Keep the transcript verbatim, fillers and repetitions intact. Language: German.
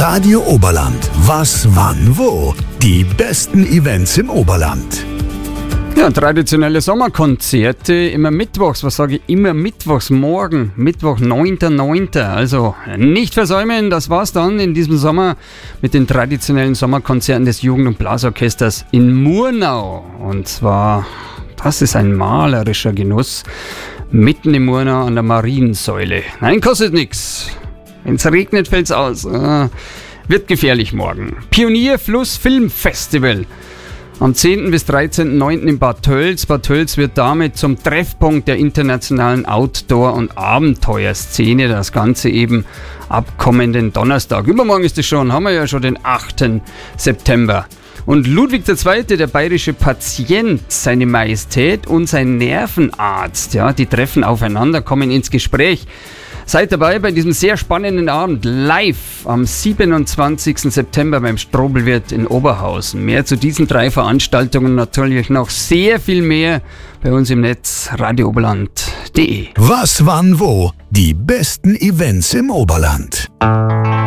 Radio Oberland. Was, wann, wo? Die besten Events im Oberland. Ja, traditionelle Sommerkonzerte, immer mittwochs, was sage ich, immer mittwochs, morgen, Mittwoch, neunter neunter Also nicht versäumen, das war's dann in diesem Sommer mit den traditionellen Sommerkonzerten des Jugend- und Blasorchesters in Murnau. Und zwar, das ist ein malerischer Genuss, mitten in Murnau an der Mariensäule. Nein, kostet nichts. Wenn's regnet, fällt's aus. Ah, wird gefährlich morgen. Pionierfluss Filmfestival. Am zehnten bis dreizehnten neunten in Bad Tölz. Bad Tölz wird damit zum Treffpunkt der internationalen Outdoor- und Abenteuerszene. Das Ganze eben ab kommenden Donnerstag. Übermorgen ist es schon, haben wir ja schon den achten September. Und Ludwig der Zweite., der bayerische Patient, seine Majestät und sein Nervenarzt, ja, die treffen aufeinander, kommen ins Gespräch. Seid dabei bei diesem sehr spannenden Abend live am siebenundzwanzigsten September beim Strobelwirt in Oberhausen. Mehr zu diesen drei Veranstaltungen, natürlich noch sehr viel mehr bei uns im Netz radio oberland punkt de. Was, wann, wo? Die besten Events im Oberland.